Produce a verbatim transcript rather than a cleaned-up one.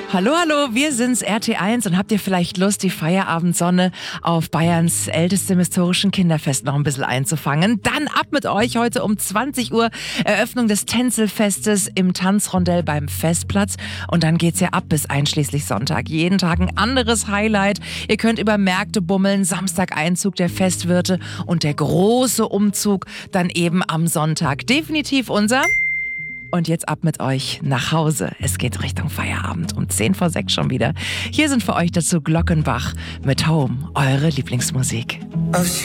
Hallo, hallo, wir sind's R T eins und habt ihr vielleicht Lust, die Feierabendsonne auf Bayerns ältestem historischen Kinderfest noch ein bisschen einzufangen? Dann ab mit euch heute um zwanzig Uhr, Eröffnung des Tänzelfestes im Tanzrondell beim Festplatz. Und dann geht's ja ab bis einschließlich Sonntag. Jeden Tag ein anderes Highlight. Ihr könnt über Märkte bummeln, Samstag Einzug der Festwirte und der große Umzug dann eben am Sonntag. Definitiv unser... Und jetzt ab mit euch nach Hause. Es geht Richtung Feierabend um zehn vor sechs schon wieder. Hier sind für euch dazu Glockenbach mit Home, eure Lieblingsmusik. I've